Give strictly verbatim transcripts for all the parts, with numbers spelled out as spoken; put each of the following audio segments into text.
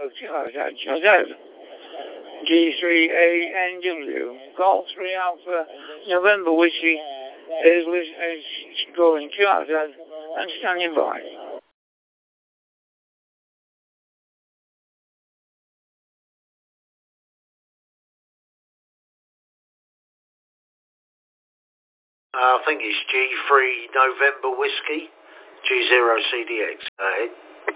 G three A N W, Golf three Alpha, November Whiskey, is, is going two outside and standing by. Uh, I think it's G three November Whiskey, G zero C D X. Uh,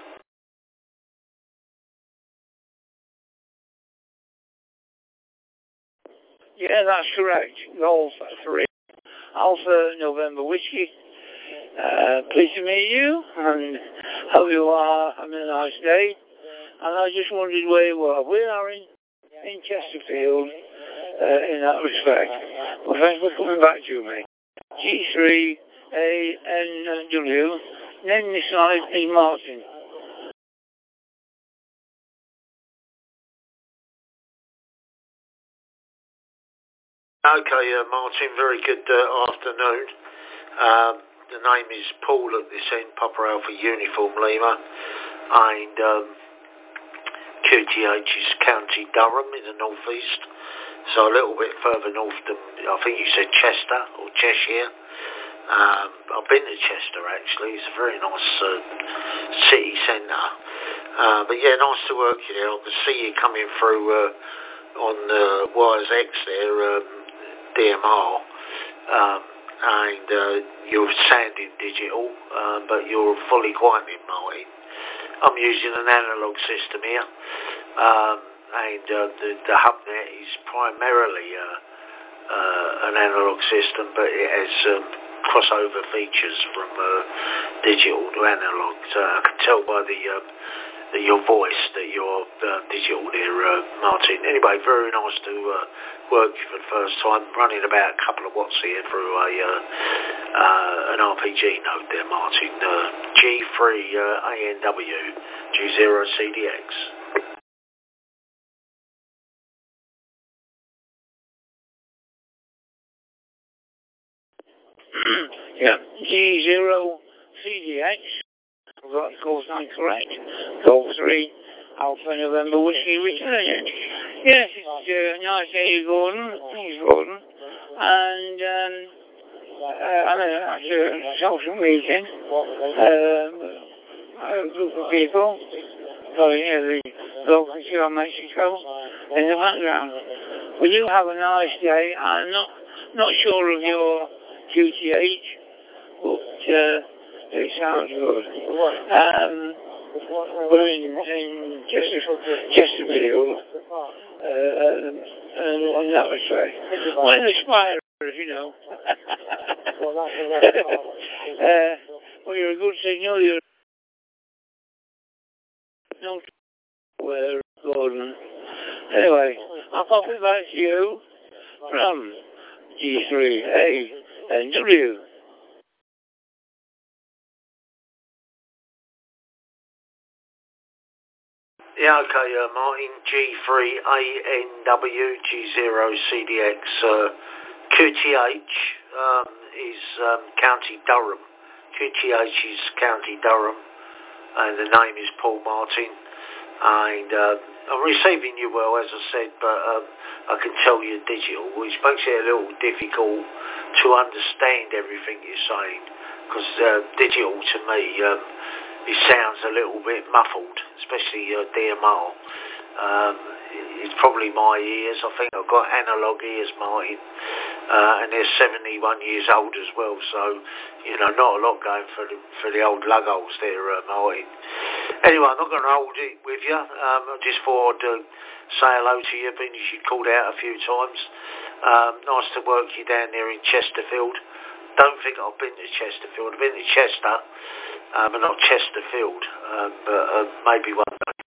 Yeah, that's correct. Golf three Alpha November Whiskey. Uh, pleased to meet you, and hope you are having a nice day. And I just wondered where you were. We are in, in Chesterfield, uh, in that respect. Well, thanks for coming back to me. G three A N W, name this side is Martin. Okay, uh, Martin, very good uh, afternoon. Um, the name is Paul at this end, Papa Alpha Uniform Lima, and um, Q T H is County Durham in the northeast, so a little bit further north than, I think you said Chester or Cheshire. Um, I've been to Chester actually, it's a very nice uh, city centre, uh, but yeah, nice to work you there. I can see you coming through uh, on uh, Wires X there, um, D M R, um, and uh, you're sounding digital, uh, but you're fully quieting, Martin. I'm using an analogue system here, um, and uh, the, the HubNet is primarily uh, uh, an analogue system, but it has um, crossover features from uh, digital to analogue. So I can tell by the uh, your voice that you're uh, digital there, uh, Martin. Anyway, very nice to uh, work for the first time. Running about a couple of watts here through a uh, uh, an R P G node there, Martin. Uh, G three uh, A N W, G zero C D X. Yeah, G zero C D X. Of course, I'm correct. Golf three Alpha November Whiskey returning. Yes, it's uh, nice to hear you, Gordon. Thanks, Gordon. And um, uh, I'm at a social meeting. Um, a group of people. So, you know, the local show in Mexico in the background. Well, you have a nice day. I'm not, not sure of your Q T H, but uh, it sounds good. Um, we're in, in Chester, Chesterfield, uh, and on that respect. Well, in the Spire, you know. uh, well, you're a good signal. You're no where, Gordon. Anyway, I'll pop it back to you from G three A N W. Yeah, okay, uh, Martin, G three A N W, G zero C D X, uh, Q T H um, is um, County Durham. Q T H is County Durham, and the name is Paul Martin. And uh, I'm receiving you well, as I said, but um, I can tell you're digital, which makes it a little difficult to understand everything you're saying, because uh, digital to me, um, it sounds a little bit muffled, especially uh, D M R. Um, it's probably my ears. I think I've got analog ears, Martin, uh, and they're seventy-one years old as well. So, you know, not a lot going for the, for the old lugholes there, uh, Martin. Anyway, I'm not going to hold it with you. Um, I just thought I'd uh, say hello to you, being as you called out a few times. Um, nice to work you down there in Chesterfield. Don't think I've been to Chesterfield. I've been to Chester, um, but not Chesterfield. Um, but uh, maybe one day.